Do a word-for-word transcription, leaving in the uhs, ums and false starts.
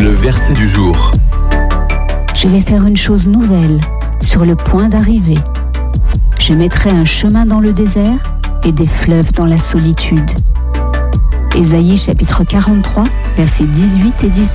Le verset du jour. Je vais faire une chose nouvelle, sur le point d'arriver. Je mettrai un chemin dans le désert et des fleuves dans la solitude. Ésaïe chapitre quarante-trois, versets dix-huit et dix-neuf.